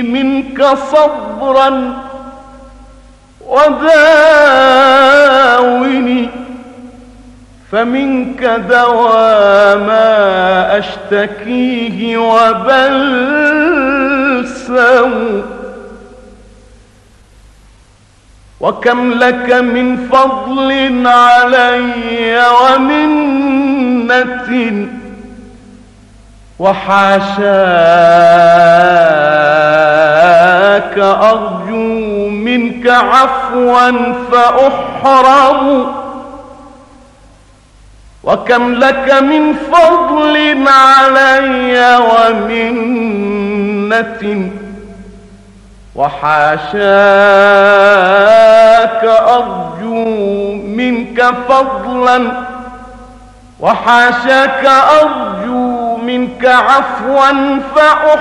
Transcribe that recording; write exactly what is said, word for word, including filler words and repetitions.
منك صبرا وداوني، فمنك دوا ما أشتكيه وبلسم. وكم لك من فضل علي ومنة، وحاشاك أرجو منك عفوا فأحرم. وكم لك من فضل علي ومنة، وحاشاك أرجو منك فضلا، وحاشاك أرجو منك عفوا فأحرم.